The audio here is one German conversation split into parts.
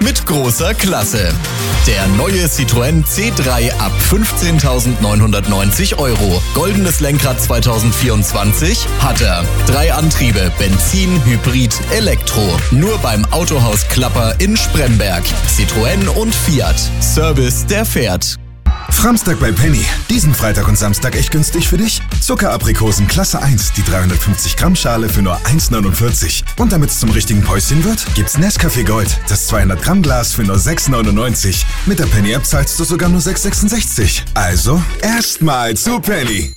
mit großer Klasse. Der neue Citroën C3 ab 15.990 €. Goldenes Lenkrad 2024 hat er. 3 Antriebe, Benzin, Hybrid, Elektro. Nur beim Autohaus Klapper in Spremberg. Citroën und Fiat. Service, der fährt. Framstag bei Penny. Diesen Freitag und Samstag echt günstig für dich? Zuckeraprikosen Klasse 1, die 350 Gramm Schale für nur 1,49. Und damit es zum richtigen Päuschen wird, gibt's Nescafé Gold, das 200 Gramm Glas für nur 6,99. Mit der Penny App zahlst du sogar nur 6,66. Also, erstmal zu Penny.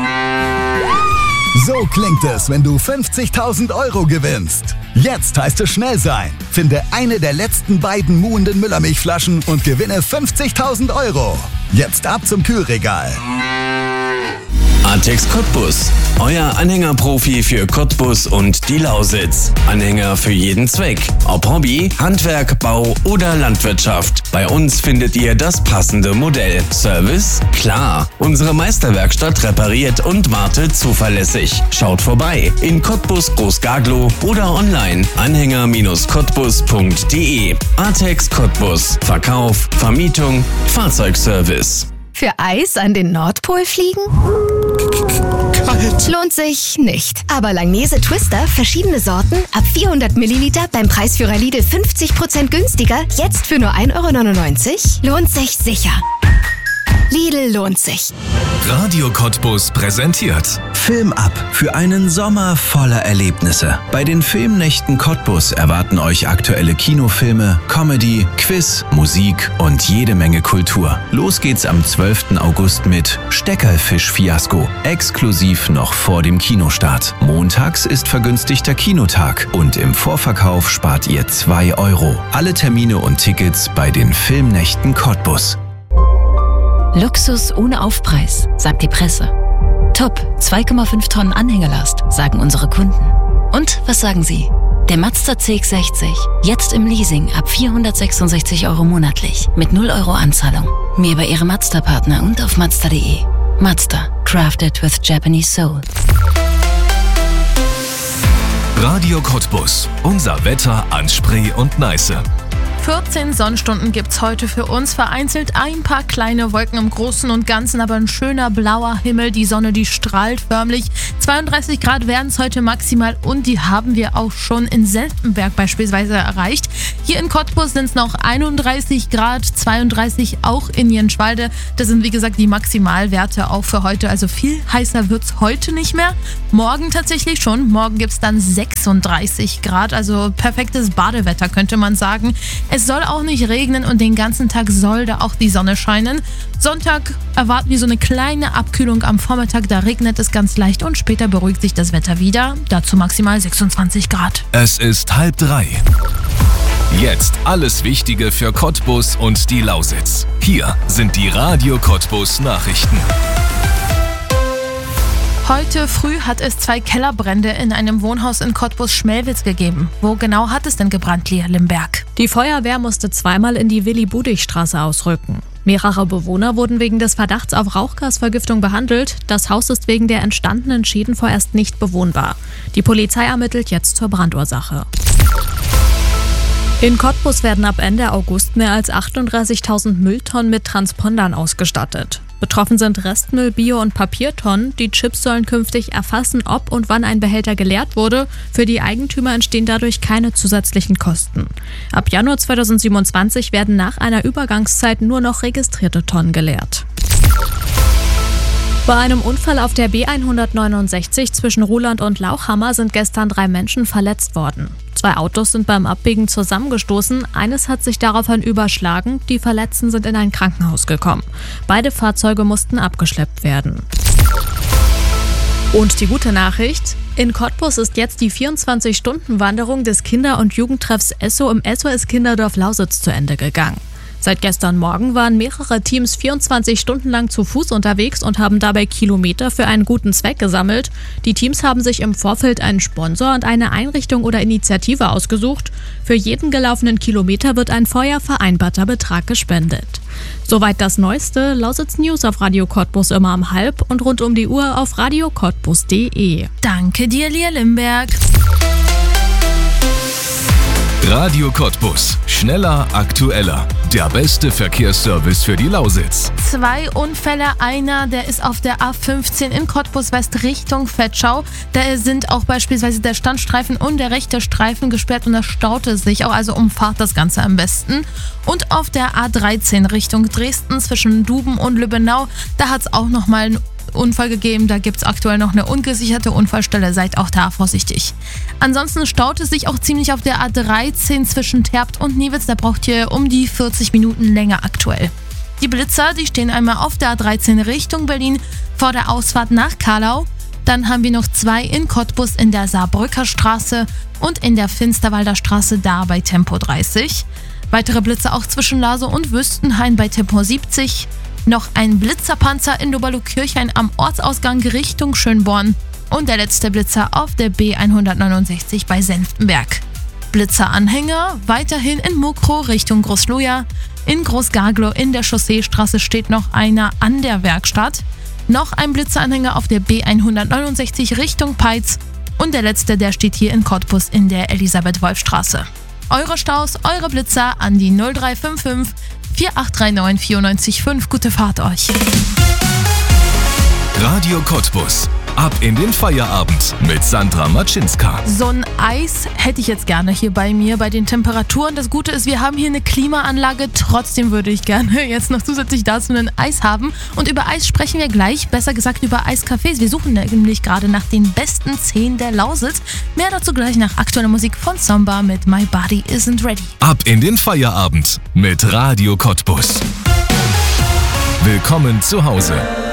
So klingt es, wenn du 50.000 € gewinnst. Jetzt heißt es schnell sein. Finde eine der letzten beiden muhenden Müllermilchflaschen und gewinne 50.000 €. Jetzt ab zum Kühlregal. Artex Cottbus, euer Anhängerprofi für Cottbus und die Lausitz. Anhänger für jeden Zweck. Ob Hobby, Handwerk, Bau oder Landwirtschaft. Bei uns findet ihr das passende Modell. Service? Klar. Unsere Meisterwerkstatt repariert und wartet zuverlässig. Schaut vorbei in Cottbus Großgaglow oder online anhänger-cottbus.de. Artex Cottbus. Verkauf, Vermietung, Fahrzeugservice. Für Eis an den Nordpol fliegen? Kalt. Lohnt sich nicht. Aber Langnese Twister, verschiedene Sorten, ab 400 Milliliter beim Preisführer Lidl 50% günstiger, jetzt für nur 1,99 €? Lohnt sich sicher. Lidl lohnt sich. Radio Cottbus präsentiert Film ab für einen Sommer voller Erlebnisse. Bei den Filmnächten Cottbus erwarten euch aktuelle Kinofilme, Comedy, Quiz, Musik und jede Menge Kultur. Los geht's am 12. August mit Steckerfisch-Fiasko. Exklusiv noch vor dem Kinostart. Montags ist vergünstigter Kinotag und im Vorverkauf spart ihr 2 €. Alle Termine und Tickets bei den Filmnächten Cottbus. Luxus ohne Aufpreis, sagt die Presse. Top, 2,5 Tonnen Anhängerlast, sagen unsere Kunden. Und was sagen Sie? Der Mazda CX-60, jetzt im Leasing ab 466 € monatlich, mit 0 € Anzahlung. Mehr bei Ihrem Mazda-Partner und auf Mazda.de. Mazda, crafted with Japanese soul. Radio Cottbus, unser Wetter an Spree und Neiße. 14 Sonnenstunden gibt's heute für uns, vereinzelt ein paar kleine Wolken im Großen und Ganzen, aber ein schöner blauer Himmel, die Sonne, die strahlt förmlich. 32 Grad werden es heute maximal und die haben wir auch schon in Senftenberg beispielsweise erreicht. Hier in Cottbus sind es noch 31 Grad, 32 auch in Jenschwalde. Das sind wie gesagt die Maximalwerte auch für heute, also viel heißer wird's heute nicht mehr. Morgen tatsächlich schon, morgen gibt's dann 36 Grad, also perfektes Badewetter könnte man sagen. Es soll auch nicht regnen und den ganzen Tag soll da auch die Sonne scheinen. Sonntag erwarten wir so eine kleine Abkühlung am Vormittag, da regnet es ganz leicht und später beruhigt sich das Wetter wieder. Dazu maximal 26 Grad. Es ist 2:30. Jetzt alles Wichtige für Cottbus und die Lausitz. Hier sind die Radio Cottbus Nachrichten. Heute früh hat es 2 Kellerbrände in einem Wohnhaus in Cottbus-Schmelwitz gegeben. Wo genau hat es denn gebrannt, Lia Limberg? Die Feuerwehr musste zweimal in die Willi-Budig-Straße ausrücken. Mehrere Bewohner wurden wegen des Verdachts auf Rauchgasvergiftung behandelt. Das Haus ist wegen der entstandenen Schäden vorerst nicht bewohnbar. Die Polizei ermittelt jetzt zur Brandursache. In Cottbus werden ab Ende August mehr als 38.000 Mülltonnen mit Transpondern ausgestattet. Betroffen sind Restmüll, Bio- und Papiertonnen. Die Chips sollen künftig erfassen, ob und wann ein Behälter geleert wurde. Für die Eigentümer entstehen dadurch keine zusätzlichen Kosten. Ab Januar 2027 werden nach einer Übergangszeit nur noch registrierte Tonnen geleert. Bei einem Unfall auf der B169 zwischen Ruhland und Lauchhammer sind gestern 3 Menschen verletzt worden. 2 Autos sind beim Abbiegen zusammengestoßen, eines hat sich daraufhin überschlagen, die Verletzten sind in ein Krankenhaus gekommen. Beide Fahrzeuge mussten abgeschleppt werden. Und die gute Nachricht: In Cottbus ist jetzt die 24-Stunden-Wanderung des Kinder- und Jugendtreffs Esso im SOS Kinderdorf Lausitz zu Ende gegangen. Seit gestern Morgen waren mehrere Teams 24 Stunden lang zu Fuß unterwegs und haben dabei Kilometer für einen guten Zweck gesammelt. Die Teams haben sich im Vorfeld einen Sponsor und eine Einrichtung oder Initiative ausgesucht. Für jeden gelaufenen Kilometer wird ein vorher vereinbarter Betrag gespendet. Soweit das Neueste. Lausitz News auf Radio Cottbus immer um 12 und rund um die Uhr auf radiocottbus.de. Danke dir, Lia Limberg. Radio Cottbus. Schneller, aktueller. Der beste Verkehrsservice für die Lausitz. 2 Unfälle. Einer, der ist auf der A15 in Cottbus West Richtung Vetschau. Da sind auch beispielsweise der Standstreifen und der rechte Streifen gesperrt und da staute sich auch. Also umfahrt das Ganze am besten. Und auf der A13 Richtung Dresden zwischen Duben und Lübbenau, da hat es auch nochmal einen Unfall gegeben. Da gibt es aktuell noch eine ungesicherte Unfallstelle. Seid auch da vorsichtig. Ansonsten staut es sich auch ziemlich auf der A13 zwischen Terpt und Niewitz. Da braucht ihr um die 40 Minuten länger aktuell. Die Blitzer, die stehen einmal auf der A13 Richtung Berlin vor der Ausfahrt nach Carlau. Dann haben wir noch 2 in Cottbus in der Saarbrücker Straße und in der Finsterwalder Straße da bei Tempo 30. Weitere Blitzer auch zwischen Laso und Wüstenhain bei Tempo 70. Noch ein Blitzerpanzer in Doberlo-Kirchhain am Ortsausgang Richtung Schönborn. Und der letzte Blitzer auf der B169 bei Senftenberg. Blitzeranhänger weiterhin in Mukro Richtung Großloja. In Großgaglo in der Chausseestraße steht noch einer an der Werkstatt. Noch ein Blitzeranhänger auf der B169 Richtung Peitz. Und der letzte, der steht hier in Cottbus in der Elisabeth-Wolf-Straße. Eure Staus, eure Blitzer an die 0355 4839 945. Gute Fahrt euch. Radio Cottbus. Ab in den Feierabend mit Sandra Matschinska. So ein Eis hätte ich jetzt gerne hier bei mir, bei den Temperaturen. Das Gute ist, wir haben hier eine Klimaanlage. Trotzdem würde ich gerne jetzt noch zusätzlich dazu ein Eis haben. Und über Eis sprechen wir gleich, besser gesagt über Eiscafés. Wir suchen nämlich gerade nach den besten 10 der Lausitz. Mehr dazu gleich nach aktueller Musik von Zomba mit My Body Isn't Ready. Ab in den Feierabend mit Radio Cottbus. Willkommen zu Hause.